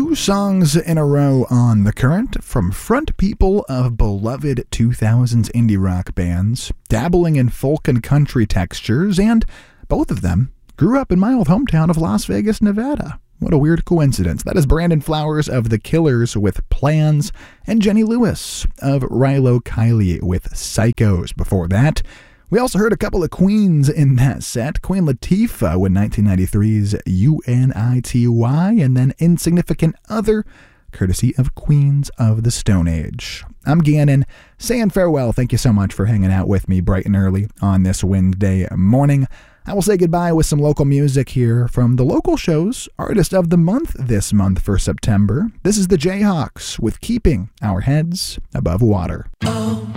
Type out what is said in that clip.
2 songs in a row on The Current from front people of beloved 2000s indie rock bands, dabbling in folk and country textures, and both of them grew up in my old hometown of Las Vegas, Nevada. What a weird coincidence. That is Brandon Flowers of The Killers with Plans, and Jenny Lewis of Rilo Kiley with Psychos. Before that, we also heard a couple of queens in that set. Queen Latifah with 1993's UNITY, and then Insignificant Other, courtesy of Queens of the Stone Age. I'm Gannon, saying farewell. Thank you so much for hanging out with me bright and early on this Wednesday morning. I will say goodbye with some local music here from the local show's Artist of the Month this month for September. This is the Jayhawks with Keeping Our Heads Above Water. Oh.